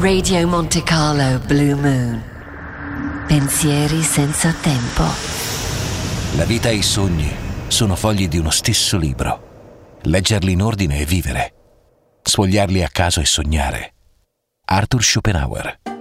Radio Monte Carlo Blue Moon. Pensieri senza tempo. La vita e i sogni sono fogli di uno stesso libro. Leggerli in ordine e vivere. Sfogliarli a caso e sognare. Arthur Schopenhauer.